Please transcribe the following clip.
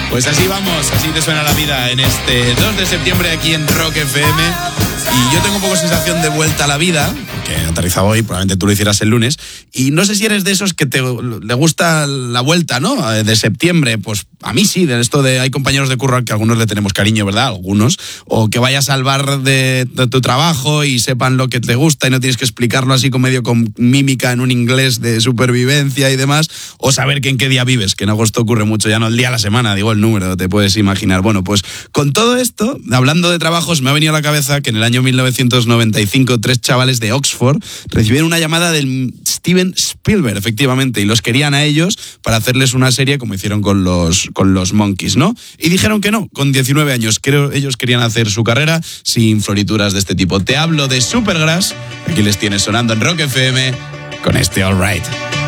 Pues así vamos, así te suena la vida en este 2 de septiembre aquí en Rock FM. Y yo tengo un poco sensación de vuelta a la vida, que he aterrizado hoy, probablemente tú lo hicieras el lunes, y no sé si eres de esos que le gusta la vuelta, ¿no? De septiembre, pues a mí sí, de esto de hay compañeros de curro al que algunos le tenemos cariño, ¿verdad? Algunos, o que vayas al bar de tu trabajo y sepan lo que te gusta y no tienes que explicarlo así con mímica en un inglés de supervivencia y demás, o saber que en qué día vives, que en agosto ocurre mucho, ya no el día a la semana, digo el número, te puedes imaginar. Bueno, pues con todo esto, hablando de trabajos, me ha venido a la cabeza que en el año 1995 3 chavales de Oxford recibieron una llamada del Steven Spielberg, efectivamente, y los querían a ellos para hacerles una serie como hicieron con los Monkeys, ¿no? Y dijeron que no, con 19 años. Creo ellos querían hacer su carrera sin florituras de este tipo. Te hablo de Supergrass, aquí les tienes sonando en Rock FM con este All Right.